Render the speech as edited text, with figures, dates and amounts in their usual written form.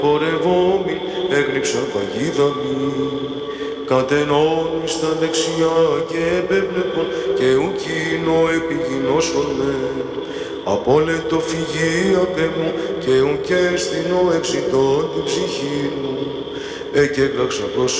Πορευόμην έγνυψα παγίδα μη, κατενώνει στα δεξιά και επέβλεπον και ουκίνο επιγεινώσον με. Απόλετο φυγή απ' μου και ουκ έστεινο εξητών την ψυχή μου, εκέγραξα προς